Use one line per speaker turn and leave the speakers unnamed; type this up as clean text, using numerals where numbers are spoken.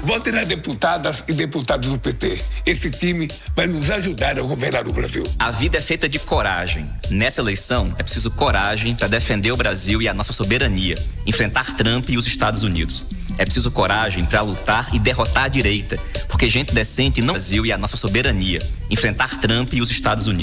Vote nas deputadas e deputados do PT. Esse time vai nos ajudar a governar o Brasil.
A vida é feita de coragem. Nessa eleição, é preciso coragem para defender o Brasil e a nossa soberania, enfrentar Trump e os Estados Unidos. É preciso coragem para lutar e derrotar a direita, porque gente decente não Brasil e a nossa soberania, enfrentar Trump e os Estados Unidos.